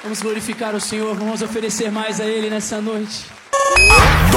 Vamos glorificar o Senhor, vamos oferecer mais a Ele nessa noite.